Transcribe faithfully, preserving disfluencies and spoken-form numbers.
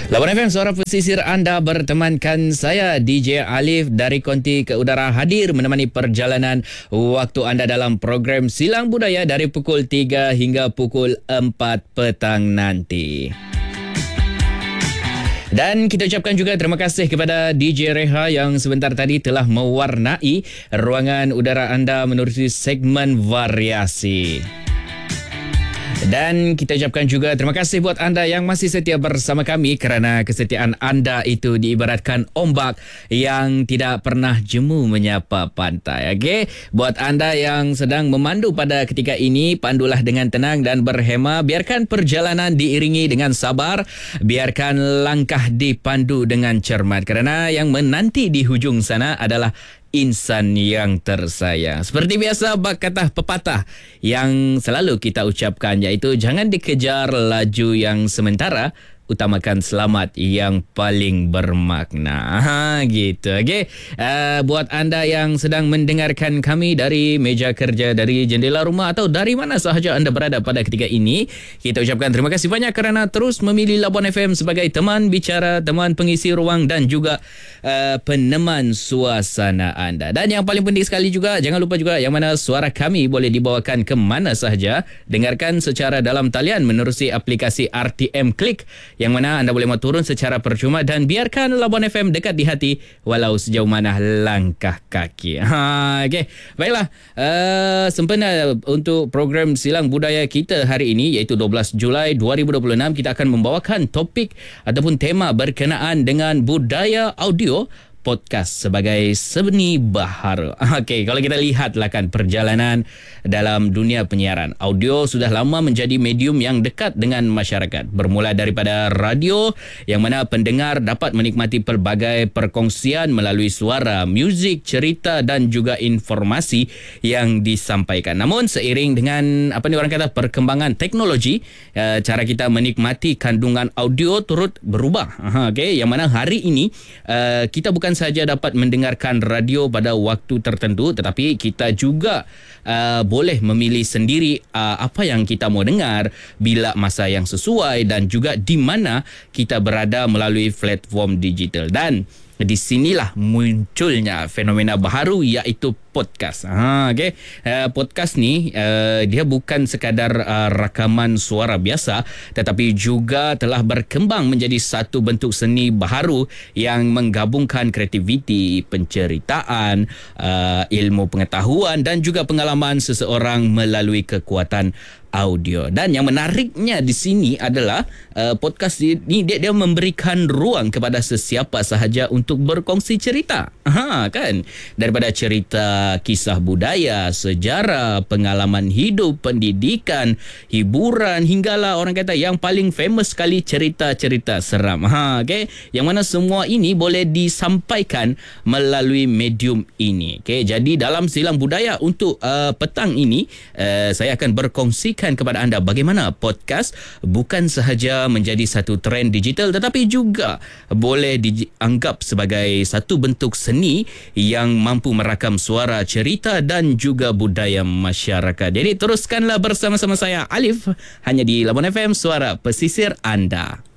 Lawan F M, suara pesisir anda bertemankan saya D J Alif dari Konti ke Udara hadir menemani perjalanan waktu anda dalam program Silang Budaya dari pukul tiga hingga pukul empat petang nanti. Dan kita ucapkan juga terima kasih kepada D J Reha yang sebentar tadi telah mewarnai ruangan udara anda menerusi segmen variasi. Dan kita ucapkan juga terima kasih buat anda yang masih setia bersama kami kerana kesetiaan anda itu diibaratkan ombak yang tidak pernah jemu menyapa pantai. Okey, buat anda yang sedang memandu pada ketika ini, pandulah dengan tenang dan berhema. Biarkan perjalanan diiringi dengan sabar, biarkan langkah dipandu dengan cermat kerana yang menanti di hujung sana adalah insan yang tersayang. Seperti biasa, bak kata pepatah yang selalu kita ucapkan iaitu jangan dikejar laju yang sementara, utamakan selamat yang paling bermakna. Ha, gitu. Okey. Uh, buat anda yang sedang mendengarkan kami dari meja kerja, dari jendela rumah atau dari mana sahaja anda berada pada ketika ini, kita ucapkan terima kasih banyak kerana terus memilih Labuan F M sebagai teman bicara, teman pengisi ruang dan juga uh, peneman suasana anda. Dan yang paling penting sekali juga, jangan lupa juga yang mana suara kami boleh dibawakan ke mana sahaja. Dengarkan secara dalam talian menerusi aplikasi R T M Click, yang mana anda boleh mau turun secara percuma dan biarkan Labuan F M dekat di hati walau sejauh mana langkah kaki. Ha, okey. Baiklah, uh, sempena untuk program Silang Budaya kita hari ini iaitu dua belas Julai dua ribu dua puluh enam, kita akan membawakan topik ataupun tema berkenaan dengan budaya audio podcast sebagai seni baharu. Okey, kalau kita lihatlah kan perjalanan dalam dunia penyiaran, audio sudah lama menjadi medium yang dekat dengan masyarakat. Bermula daripada radio yang mana pendengar dapat menikmati pelbagai perkongsian melalui suara, muzik, cerita dan juga informasi yang disampaikan. Namun seiring dengan apa ni orang kata perkembangan teknologi, cara kita menikmati kandungan audio turut berubah. Okey, yang mana hari ini kita bukan saja dapat mendengarkan radio pada waktu tertentu, tetapi kita juga uh, boleh memilih sendiri uh, apa yang kita mau dengar, bila masa yang sesuai dan juga di mana kita berada melalui platform digital. Dan di sinilah munculnya fenomena baharu iaitu podcast. Ha, okay. uh, podcast ni uh, dia bukan sekadar uh, rakaman suara biasa, tetapi juga telah berkembang menjadi satu bentuk seni baharu yang menggabungkan kreativiti, penceritaan, uh, ilmu pengetahuan dan juga pengalaman seseorang melalui kekuatan audio. Dan yang menariknya di sini adalah uh, podcast ini dia, dia memberikan ruang kepada sesiapa sahaja untuk berkongsi cerita. Ha, kan? Daripada cerita kisah budaya, sejarah, pengalaman hidup, pendidikan, hiburan, hinggalah orang kata yang paling famous sekali cerita-cerita seram. Ha, okay? Yang mana semua ini boleh disampaikan melalui medium ini. Okay? Jadi dalam Silang Budaya untuk uh, petang ini, uh, saya akan berkongsi kepada anda bagaimana podcast bukan sahaja menjadi satu trend digital, tetapi juga boleh dianggap sebagai satu bentuk seni yang mampu merakam suara, cerita dan juga budaya masyarakat. Jadi teruskanlah bersama-sama saya Alif hanya di Labuan F M, suara pesisir anda.